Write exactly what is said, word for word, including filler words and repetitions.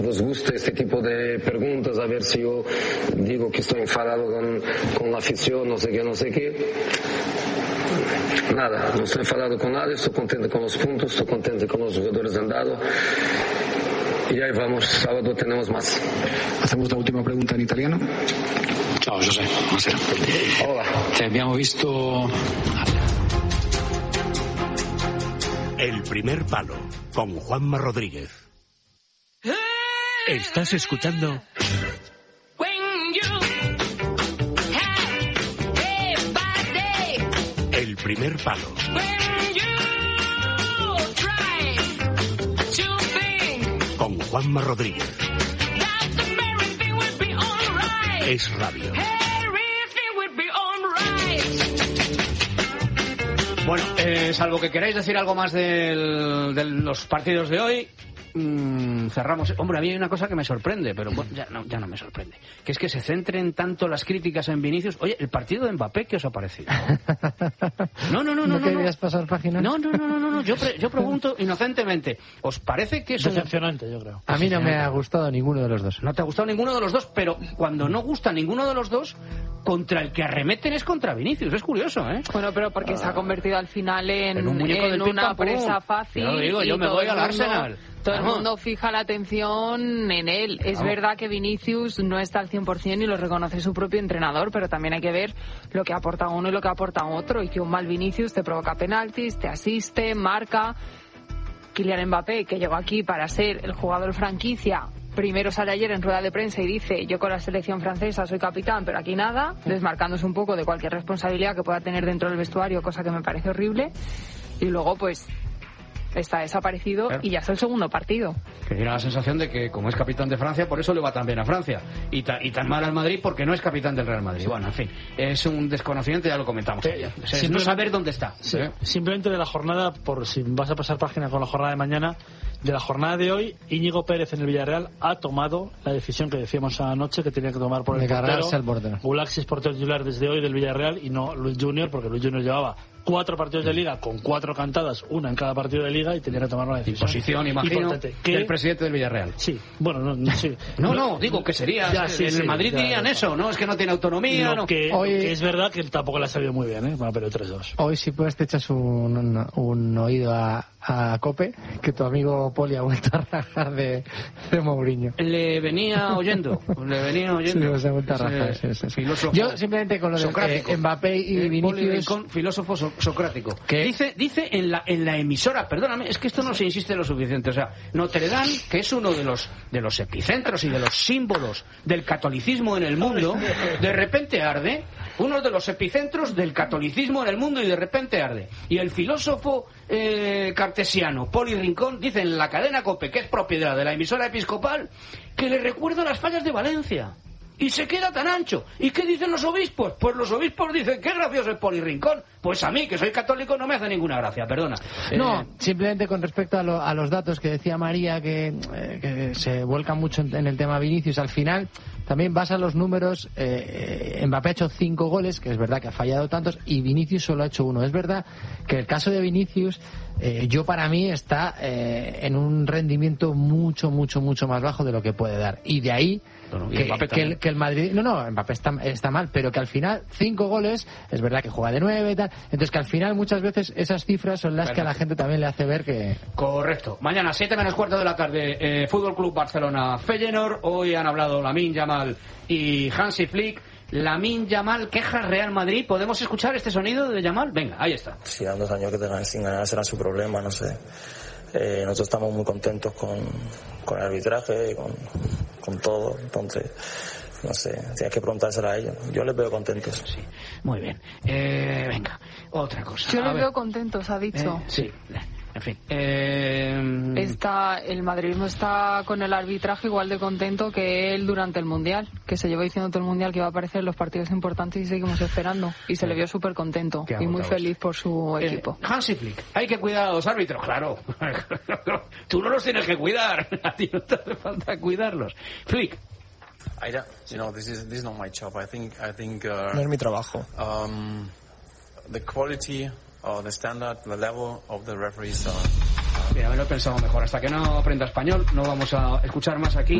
¿Os gusta este tipo de preguntas? A ver si yo digo que estoy enfadado con, con la afición, no sé qué, no sé qué. Nada, no estoy enfadado con nada, estoy contento con los puntos, estoy contento con los jugadores andado. Y ahí vamos, sábado tenemos más. Hacemos la última pregunta en italiano. Ciao José, buonasera. Hola. Te abbiamo visto... El primer palo, con Juanma Rodríguez. Estás escuchando El primer palo. Con Juanma Rodríguez. Es radio. Bueno, eh, salvo que queráis decir algo más del, de los partidos de hoy, mmm, cerramos. Hombre, a mí hay una cosa que me sorprende, pero bueno, ya no, ya no me sorprende. Que es que se centren tanto las críticas en Vinicius. Oye, el partido de Mbappé, ¿qué os ha parecido? No, no, no, no. ¿No querías no. pasar página? No, no, no, no, no, no. Yo, pre- yo pregunto inocentemente, ¿os parece que es decepcionante, un... yo creo. A mí no me ha gustado ninguno de los dos. No te ha gustado ninguno de los dos, pero cuando no gusta ninguno de los dos, contra el que arremeten es contra Vinicius. Es curioso, ¿eh? Bueno, pero porque ah. se ha convertido al final en, en un muñeco en del una presa fácil. Yo lo digo, yo me voy al mundo, Arsenal. Todo Vamos. el mundo fija la atención en él. Es Vamos. verdad que Vinicius no está al cien por ciento y lo reconoce su propio entrenador, pero también hay que ver lo que aporta uno y lo que aporta otro. Y que un mal Vinicius te provoca penaltis, te asiste, marca. Kylian Mbappé, que llegó aquí para ser el jugador franquicia, primero sale ayer en rueda de prensa y dice: yo con la selección francesa soy capitán, pero aquí nada, desmarcándose un poco de cualquier responsabilidad que pueda tener dentro del vestuario, cosa que me parece horrible. Y luego, pues, está desaparecido claro. y ya es el segundo partido. Que tiene la sensación de que, como es capitán de Francia, por eso le va tan bien a Francia. Y, ta, y tan mal al Madrid porque no es capitán del Real Madrid. Bueno, en fin, es un desconocimiento, ya lo comentamos eh, ayer. O sea, es no saber dónde está. Sí, ¿eh? Simplemente de la jornada, por si vas a pasar página con la jornada de mañana, de la jornada de hoy, Íñigo Pérez en el Villarreal ha tomado la decisión que decíamos anoche que tenía que tomar por el portero. portero. Gulaxis, portero titular desde hoy del Villarreal, y no Luis Junior, porque Luis Junior llevaba cuatro partidos de liga con cuatro cantadas, una en cada partido de liga, y tenía que tomar una decisión. Posición, imagino, que el presidente del Villarreal. Sí, bueno, no, no, sí. no, no, digo que sería. Ya, sí, en sí, el Madrid ya, dirían ya, eso, ¿no? Es que no tiene autonomía. No, no. Que, hoy, que es verdad que tampoco le ha salido muy bien, ¿eh? Bueno, pero tres dos. Hoy, si puedes, te echas un, un, un oído a, a Cope, que tu amigo Poli ha vuelto a rajar de, de Mourinho. Le venía oyendo, le venía oyendo. Sí, se ha vuelto a rajar, sí, sí, sí. Filósofo Yo simplemente con lo de eh, Mbappé y eh, Vinicius. Poli Rincón, filósofo so- socrático. ¿Qué? Dice, dice en la en la emisora, perdóname, es que esto no se insiste lo suficiente. O sea, Notre Dame, que es uno de los de los epicentros y de los símbolos del catolicismo en el mundo, de repente arde. Uno de los epicentros del catolicismo en el mundo y de repente arde. Y el filósofo eh, cartesiano Poli Rincón dice en la cadena COPE, que es propiedad de la emisora episcopal, que le recuerda las fallas de Valencia. Y se queda tan ancho. ¿Y qué dicen los obispos? Pues los obispos dicen, qué gracioso es Poli Rincón. Pues a mí, que soy católico, no me hace ninguna gracia, perdona. No, eh... simplemente con respecto a, lo, a los datos que decía María, que, eh, que se vuelcan mucho en, en el tema Vinicius, al final también vas a los números. eh, Mbappé ha hecho cinco goles, que es verdad que ha fallado tantos, y Vinicius solo ha hecho uno. Es verdad que el caso de Vinicius, eh, yo para mí está eh, en un rendimiento mucho, mucho, mucho más bajo de lo que puede dar. Y de ahí Bueno, que, que, el, que el Madrid, no, no, Mbappé está, está mal, pero que al final cinco goles, es verdad que juega de nueve y tal, entonces que al final muchas veces esas cifras son las Perfecto. que a la gente también le hace ver que... Correcto. Mañana, siete menos cuarto de la tarde, eh, Fútbol Club Barcelona Feyenoord. Hoy han hablado Lamine Yamal y Hansi Flick. Lamine Yamal queja Real Madrid. ¿Podemos escuchar este sonido de Yamal? Venga, ahí está. Si dan dos años que tengan sin ganar será su problema, no sé. Eh, nosotros estamos muy contentos con, con el arbitraje, con, con todo, entonces, no sé, tienes que preguntárselo a ellos. Yo les veo contentos. Sí, muy bien. Eh, venga, otra cosa. Yo a les ver. veo contentos, ha dicho. Eh, sí, en fin. Eh... Está, el madridismo está con el arbitraje igual de contento que él durante el Mundial, que se llevó diciendo todo el Mundial que iba a aparecer en los partidos importantes y seguimos esperando. Y se le vio súper contento y muy feliz por su eh, equipo. Hansi Flick, hay que cuidar a los árbitros, claro. Tú no los tienes que cuidar, a ti no te hace falta cuidarlos. Flick. I don't, you know, this is this is not my job. I think I think uh, no es mi trabajo. Um, the quality or the standard, the level of the referees are Mira, me lo he pensado mejor. Hasta que no aprenda español, no vamos a escuchar más aquí.